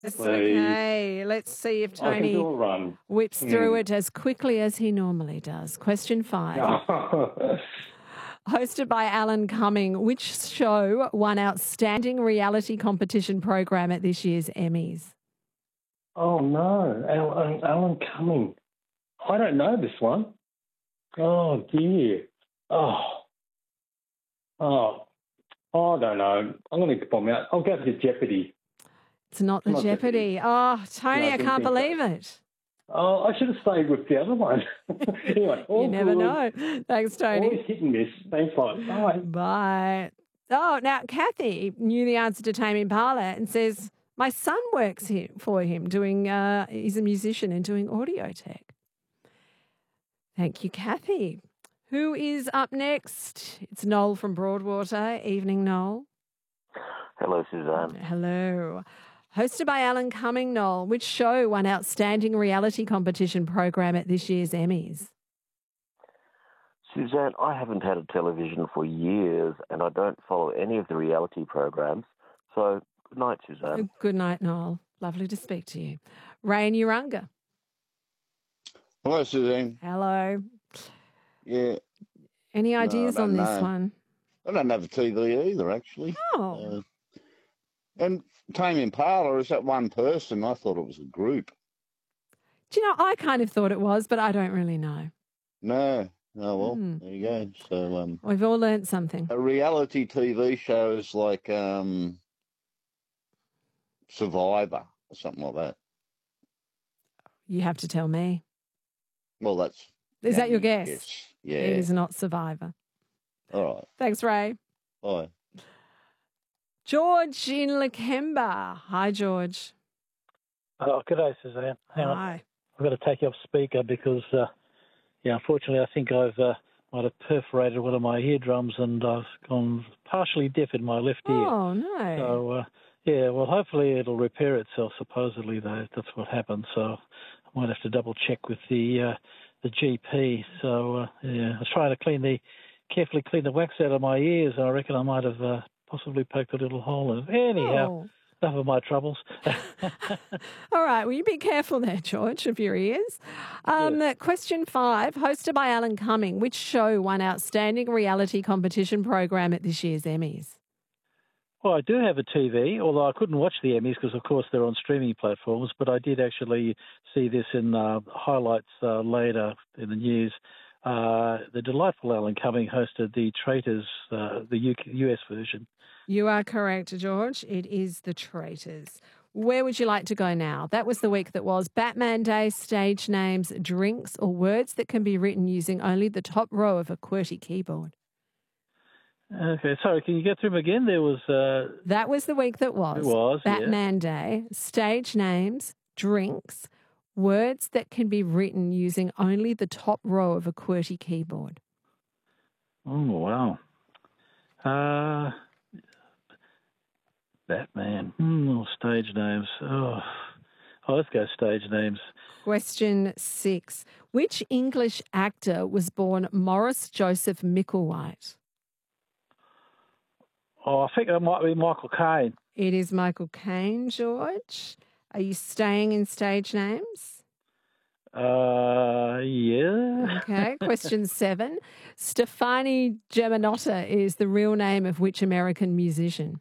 Yes, Please. okay. Let's see if I can do Tony a run. whips through it as quickly as he normally does. Question 5. Hosted by Alan Cumming, which show won Outstanding Reality Competition Program at this year's Emmys? Oh, no. Alan Cumming. I don't know this one. Oh, dear. Oh, I don't know. I'm going to bomb out. I'll go for Jeopardy. It's not the Not Jeopardy. Oh, Tony, No, I I didn't can't think so. believe it. Oh, I should have stayed with the other one. Anyway, all You never good. know. Thanks, Tony. Always hit and miss. Thanks, bye. Bye. Bye. Oh, now Kathy knew the answer to Tame Impala and says, my son works here for him doing, he's a musician and doing audio tech. Thank you, Kathy. Who is up next? It's Noel from Broadwater. Evening, Noel. Hello, Suzanne. Hello. Hosted by Alan Cumming, Noel, which show won Outstanding Reality Competition Program at this year's Emmys? Suzanne, I haven't had a television for years and I don't follow any of the reality programs. So, good night, Suzanne. Good night, Noel. Lovely to speak to you. Ray and Urunga. Hello, Suzanne. Hello. Yeah. Any ideas I on don't this know. one? I don't have a TV either, actually. Oh. And Tame Impala, is that one person? I thought it was a group. Do you know, I kind of thought it was, but I don't really know. No. Oh, well, there you go. So, We've all learnt something. a reality TV show is like Survivor or something like that. You have to tell me. Well, that's... Is that your guess? Yes. Yeah. It is not Survivor. All right. Thanks, Ray. Bye. George in Lakemba. Hi, George. Oh, good day, Suzanne. Hang on. Hi. I've got to take you off speaker because, unfortunately, I think I've might have perforated one of my eardrums and I've gone partially deaf in my left ear. Oh, no. So, well, hopefully it'll repair itself. Supposedly, though, that's what happened. So I might have to double check with the GP. So, I was trying to carefully clean the wax out of my ears. I reckon I might have possibly poked a little hole in it. Anyhow, enough of my troubles. All right. Well, you be careful there, George, of your ears. Question 5, hosted by Alan Cumming, which show won Outstanding Reality Competition Program at this year's Emmys? Well, I do have a TV, although I couldn't watch the Emmys because, of course, they're on streaming platforms, but I did actually see this in highlights later in the news. The delightful Alan Cumming hosted The Traitors, the US version. You are correct, George. It is The Traitors. Where would you like to go now? That was the week that was Batman Day, stage names, drinks, or words that can be written using only the top row of a QWERTY keyboard. Okay, sorry, can you get through them again? There was... That was the week that was. It was, Batman Day, stage names, drinks, words that can be written using only the top row of a QWERTY keyboard. Oh, wow. Batman. Stage names. Oh, let's go stage names. Question 6. Which English actor was born Morris Joseph Micklewhite? Oh, I think it might be Michael Caine. It is Michael Caine, George. Are you staying in stage names? Yeah. Okay. Question 7. Stefani Germanotta is the real name of which American musician?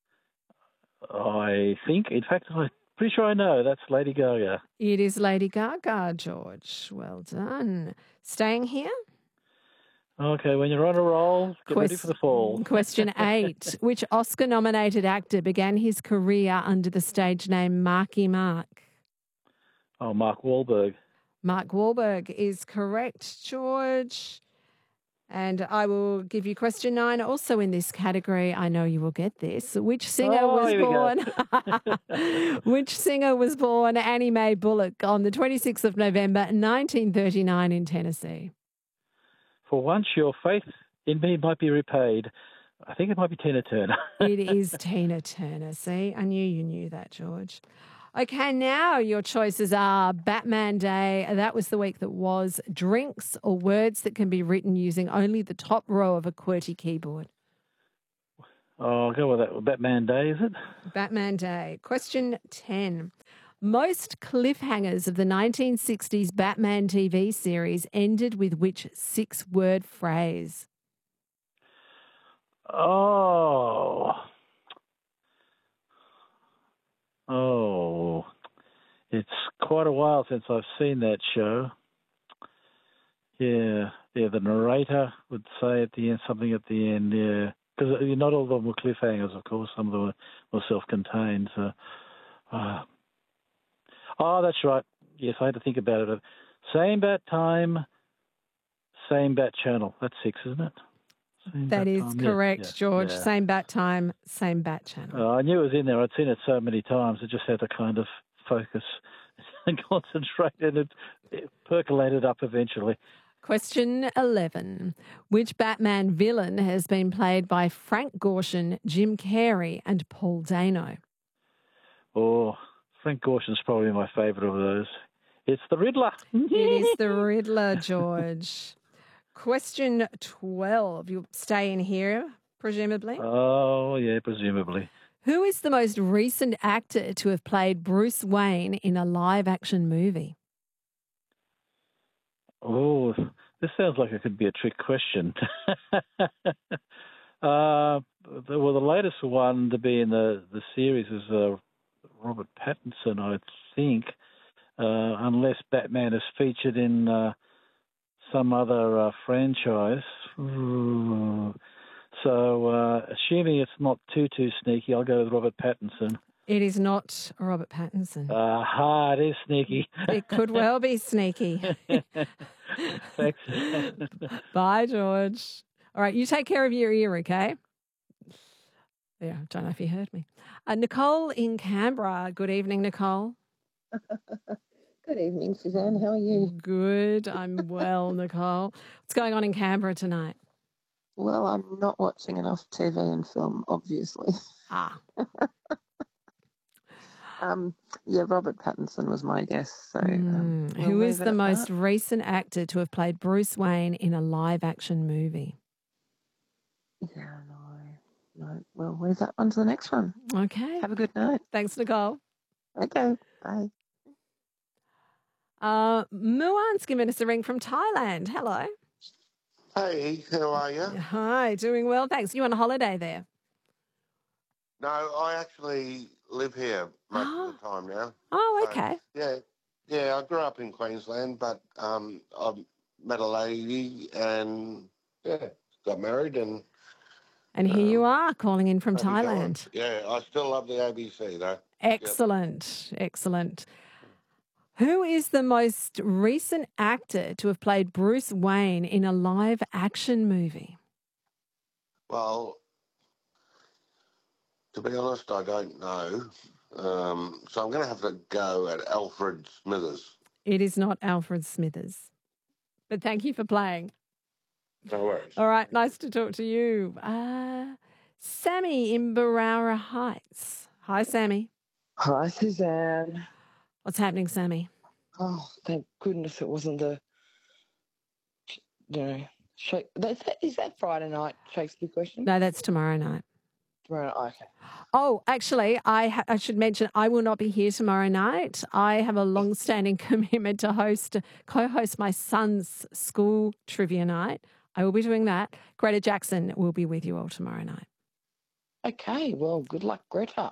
I think, in fact, I'm pretty sure I know. That's Lady Gaga. It is Lady Gaga, George. Well done. Staying here? Okay, when you're on a roll, get ready for the fall. Question 8. Which Oscar-nominated actor began his career under the stage name Marky Mark? Oh, Mark Wahlberg. Mark Wahlberg is correct, George. And I will give you question 9, also in this category. I know you will get this. Which singer was born? Which singer was born Annie Mae Bullock on the 26th of November, 1939 in Tennessee? For once, your faith in me might be repaid. I think it might be Tina Turner. It is Tina Turner. See, I knew you knew that, George. Okay, now your choices are Batman Day, that was the week that was, drinks or words that can be written using only the top row of a QWERTY keyboard. I'll go with that. Batman Day, is it? Batman Day. Question 10. Most cliffhangers of the 1960s Batman TV series ended with which 6-word phrase? Oh, it's quite a while since I've seen that show. Yeah, the narrator would say at the end something at the end, yeah. Because not all of them were cliffhangers, of course. Some of them were self-contained. So, that's right. Yes, I had to think about it. Same bat time, same bat channel. That's 6, isn't it? That is correct, George. Yeah. Same bat time, same bat channel. I knew it was in there. I'd seen it so many times. I just had to kind of focus and concentrate, and it percolated up eventually. Question 11. Which Batman villain has been played by Frank Gorshin, Jim Carrey, and Paul Dano? Oh, Frank Gorshin's probably my favourite of those. It's the Riddler. It is the Riddler, George. Question 12. You'll stay in here, presumably? Oh, yeah, presumably. Who is the most recent actor to have played Bruce Wayne in a live-action movie? Oh, this sounds like it could be a trick question. The latest one to be in the series is Robert Pattinson, I think, unless Batman is featured in some other franchise. So, assuming it's not too sneaky, I'll go with Robert Pattinson. It is not Robert Pattinson. It is sneaky. It could well be sneaky. Thanks. Bye, George. All right, you take care of your ear, okay? Yeah, I don't know if you heard me. Nicole in Canberra. Good evening, Nicole. Good evening, Suzanne. How are you? Good. I'm well, Nicole. What's going on in Canberra tonight? Well, I'm not watching enough TV and film, obviously. Robert Pattinson was my guess. So, who is the most recent actor to have played Bruce Wayne in a live-action movie? Yeah, no. Well, where's that one to the next one? Okay. Have a good night. Thanks, Nicole. Okay, bye. Muan's given us a ring from Thailand. Hello. Hey, how are you? Hi, doing well, thanks. You on a holiday there? No, I actually live here most of the time now. Oh, okay. Yeah, I grew up in Queensland, but I've met a lady and got married and here you are calling in from Thailand. Yeah, I still love the ABC though. Excellent, excellent. Who is the most recent actor to have played Bruce Wayne in a live-action movie? Well, to be honest, I don't know. So I'm going to have to go at Alfred Smithers. It is not Alfred Smithers. But thank you for playing. No worries. All right, nice to talk to you. Sammy in Barara Heights. Hi, Sammy. Hi, Suzanne. What's happening, Sammy? Oh, thank goodness it wasn't is that Friday night Shakespeare question? No, that's tomorrow night. Tomorrow night, okay. Oh, actually, I should mention I will not be here tomorrow night. I have a long-standing commitment to co-host my son's school trivia night. I will be doing that. Greta Jackson will be with you all tomorrow night. Okay, well, good luck, Greta.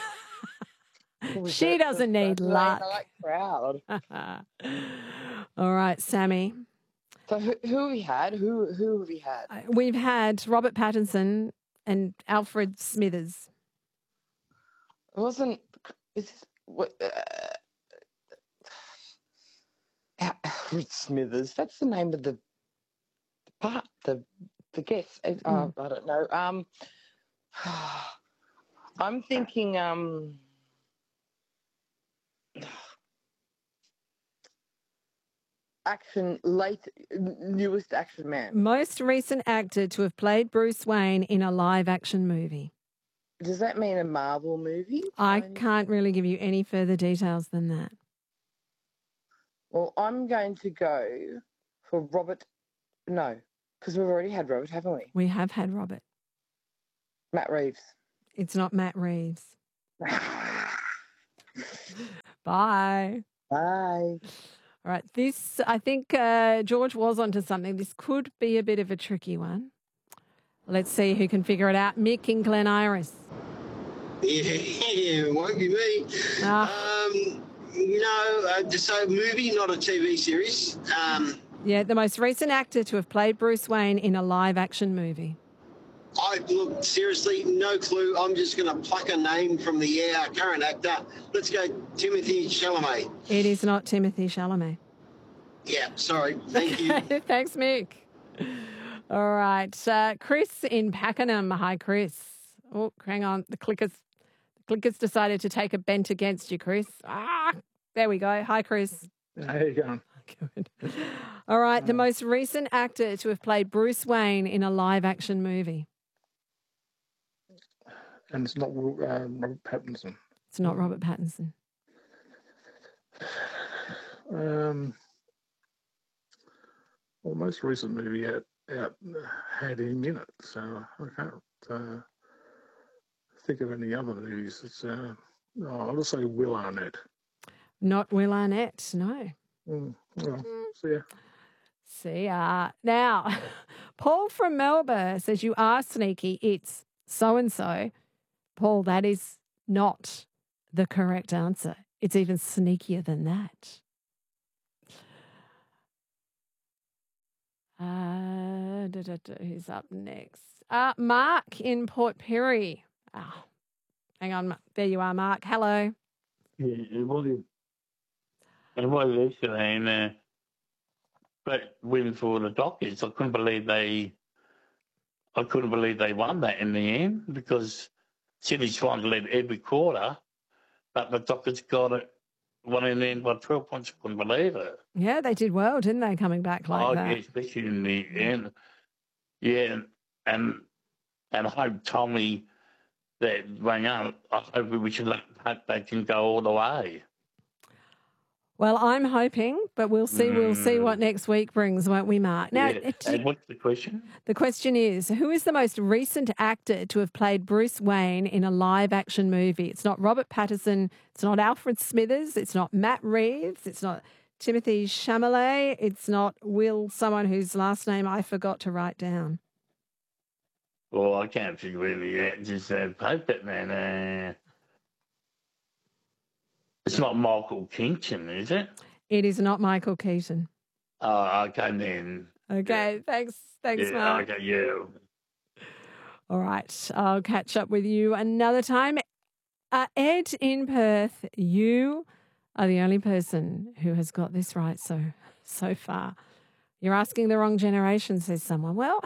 She doesn't need luck. Crowd. All right, Sammy. So who have we had? Who have we had? We've had Robert Pattinson and Alfred Smithers. It wasn't. Alfred Smithers. That's the name of the part. The guest. I don't know. I'm thinking. Newest action man. Most recent actor to have played Bruce Wayne in a live-action movie. Does that mean a Marvel movie? I can't really give you any further details than that. Well, I'm going to go for Robert. No, because we've already had Robert, haven't we? We have had Robert. Matt Reeves. It's not Matt Reeves. Bye. Bye. All right, this, I think George was onto something. This could be a bit of a tricky one. Let's see who can figure it out. Mick in Glen Iris. Yeah, won't be me. So movie, not a TV series. Yeah, the most recent actor to have played Bruce Wayne in a live-action movie. Look, seriously, no clue. I'm just going to pluck a name from the air. Current actor. Let's go Timothy Chalamet. It is not Timothy Chalamet. Yeah, sorry. Thank you. Thanks, Mick. All right. Chris in Pakenham. Hi, Chris. Oh, hang on. The clickers decided to take a bent against you, Chris. There we go. Hi, Chris. How you going? Good. All right. The most recent actor to have played Bruce Wayne in a live-action movie. And it's not Robert Pattinson. It's not Robert Pattinson. Well, most recent movie had him in it, so I can't think of any other movies. It's I'll just say Will Arnett. Not Will Arnett, no. Well, see ya. See ya. Now, Paul from Melbourne says you are sneaky. It's so-and-so. Paul, that is not the correct answer. It's even sneakier than that. Who's up next? Mark in Port Pirie. Oh, hang on. There you are, Mark. Hello. Yeah, it was yesterday, but win for the Dockers. I couldn't believe they won that in the end because Sydney's trying to lead every quarter, but the Dockers got it. Won in the end by 12 points. I couldn't believe it. Yeah, they did well, didn't they, coming back like that? Yeah, especially in the end. Yeah, and I hope Tommy that rang up. I hope we should hope they can go all the way. Well, I'm hoping, but we'll see. We'll see what next week brings, won't we, Mark? Now, yeah. And what's the question? The question is, who is the most recent actor to have played Bruce Wayne in a live-action movie? It's not Robert Pattinson. It's not Alfred Smithers. It's not Matt Reeves. It's not Timothy Chalamet. It's not someone whose last name I forgot to write down. Well, I can't figure really out. Just hope it, man. It's not Michael Keaton, is it? It is not Michael Keaton. Oh, okay then. Okay, yeah. Thanks, Mark. Okay, yeah. All right, I'll catch up with you another time. Ed in Perth, you are the only person who has got this right so far. You're asking the wrong generation, says someone. Well,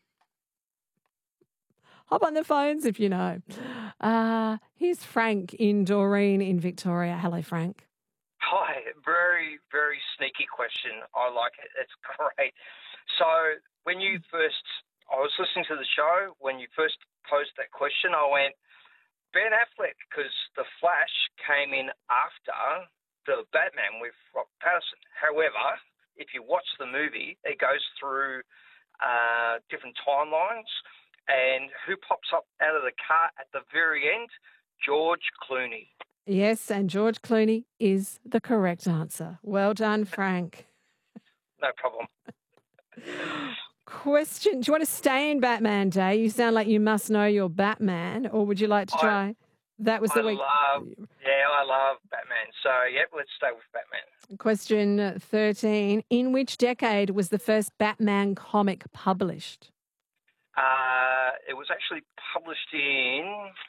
hop on the phones if you know. Here's Frank in Doreen in Victoria. Hello, Frank. Hi. Very, very sneaky question. I like it. It's great. So I was listening to the show. When you first posed that question, I went, Ben Affleck, because The Flash came in after the Batman with Robert Pattinson. However, if you watch the movie, it goes through different timelines. And who pops up out of the car at the very end? George Clooney. Yes, and George Clooney is the correct answer. Well done, Frank. No problem. Question, do you want to stay in Batman Day? You sound like you must know your Batman, or would you like to try? That was the week. I love Batman. So, let's stay with Batman. Question 13. In which decade was the first Batman comic published? It was actually published in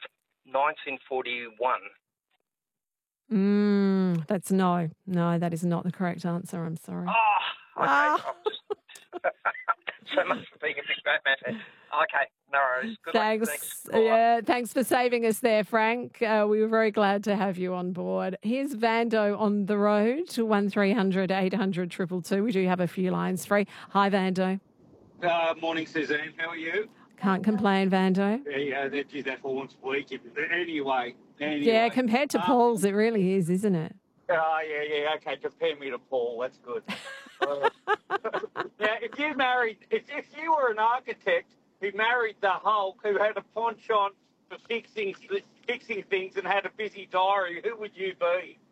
1941. That's no, that is not the correct answer. I'm sorry. Oh, okay. So much for being a big Batman fan. Okay, no worries. Good luck. Thanks for saving us there, Frank. We were very glad to have you on board. Here's Vando on the road to 1300 800 222. We do have a few lines free. Hi, Vando. Morning, Suzanne. How are you? Can't complain, Vando. Yeah, that for once a week. Anyway. Yeah, compared to Paul's, it really is, isn't it? Yeah. Okay, compare me to Paul. That's good. If you were an architect who married the Hulk, who had a penchant for fixing things and had a busy diary, who would you be?